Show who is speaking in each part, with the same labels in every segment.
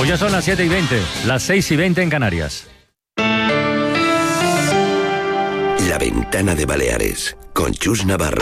Speaker 1: Pues ya son las 7:20, las 6:20 en Canarias.
Speaker 2: La Ventana de Baleares, con Chus Navarro.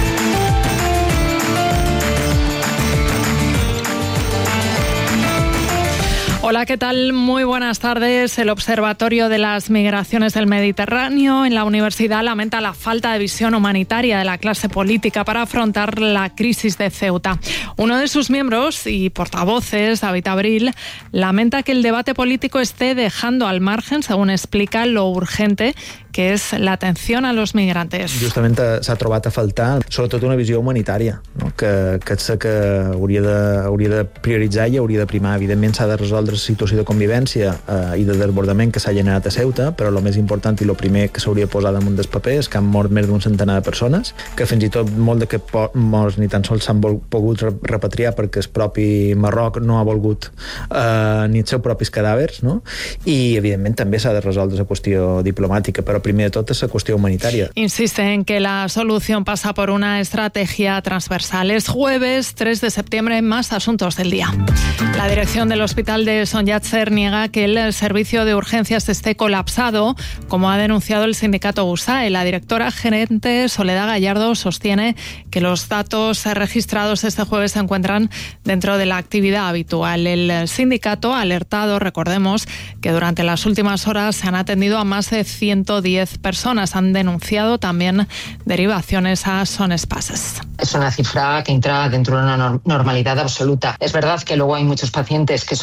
Speaker 3: Hola, ¿qué tal? Muy buenas tardes. El Observatorio de las Migraciones del Mediterráneo en la universidad lamenta la falta de visión humanitaria de la clase política para afrontar la crisis de Ceuta. Uno de sus miembros y portavoces, David Abril, lamenta que el debate político esté dejando al margen, según explica, lo urgente que és l'atenció a los migrantes.
Speaker 4: Justament s'ha trobat a faltar, sobretot una visió humanitària, no? que sé que hauria de prioritzar i hauria de primar. Evidentment s'ha de resoldre la situació de convivència i de desbordament que s'ha generat a Ceuta, però el més important i el primer que s'hauria de posar damunt del paper és que han mort més d'un centenar de persones, que fins i tot molt d'aquests morts ni tan sols s'han pogut repatriar perquè el propi Marroc no ha volgut ni els seus propis cadàvers, no? I evidentment també s'ha de resoldre la qüestió diplomàtica, però primer de tot es la cuestión humanitaria.
Speaker 3: Insiste en que la solución pasa por una estrategia transversal. Es jueves 3 de septiembre, más asuntos del día. La dirección del hospital de Son Yatzer niega que el servicio de urgencias esté colapsado, como ha denunciado el sindicato USAE. La directora gerente Soledad Gallardo sostiene que los datos registrados este jueves se encuentran dentro de la actividad habitual. El sindicato ha alertado, recordemos, que durante las últimas horas se han atendido a más de 110 personas. Han denunciado también derivaciones a Son Espases.
Speaker 5: Es una cifra que entra dentro de una normalidad absoluta. Es verdad que luego hay muchos pacientes que son